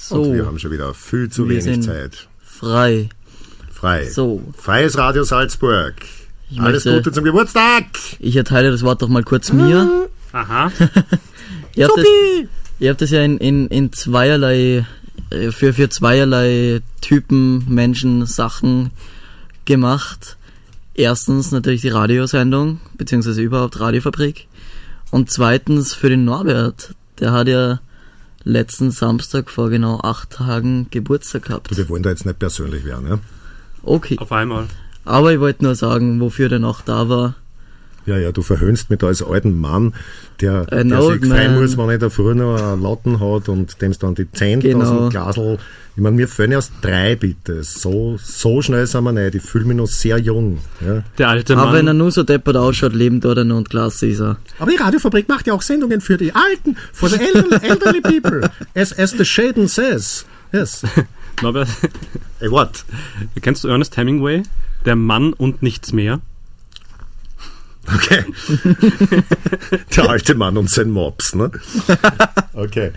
So. Und wir haben schon wieder viel zu wenig Zeit. Frei. So. Freies Radio Salzburg. Alles Gute zum Geburtstag. Ich erteile das Wort doch mal kurz mir. Aha. Ihr habt das ja in zweierlei, für zweierlei Typen, Menschen, Sachen gemacht. Erstens natürlich die Radiosendung, beziehungsweise überhaupt Radiofabrik. Und zweitens für den Norbert. Der hat ja letzten Samstag vor genau 8 Tagen Geburtstag gehabt. Wir wollen da jetzt nicht persönlich werden, ja? Okay. Auf einmal. Aber ich wollte nur sagen, wofür der noch da war. Ja, du verhöhnst mich da als alten Mann, der sich freuen muss, wenn er da früher noch einen Latten hat und dem dann die 10.000 Glasl. Ich meine, wir fällen erst 3, bitte. So schnell sind wir nicht. Ich fühle mich noch sehr jung. Ja. Der alte Mann. Aber wenn er nur so deppert ausschaut, leben dort er und klasse ist er. Aber die Radiofabrik macht ja auch Sendungen für die Alten, for the elderly people. As the Shaden says. Yes. Norbert, hey, what? Kennst du Ernest Hemingway? Der Mann und nichts mehr. Okay. Der alte Mann und sein Mops, ne? Okay.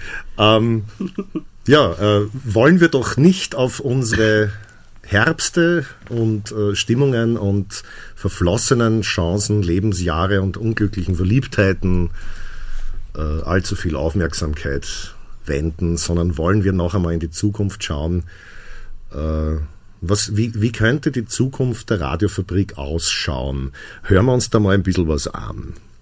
Wollen wir doch nicht auf unsere Herbste und Stimmungen und verflossenen Chancen, Lebensjahre und unglücklichen Verliebtheiten allzu viel Aufmerksamkeit wenden, sondern wollen wir noch einmal in die Zukunft schauen. Wie könnte die Zukunft der Radiofabrik ausschauen? Hören wir uns da mal ein bisschen was an.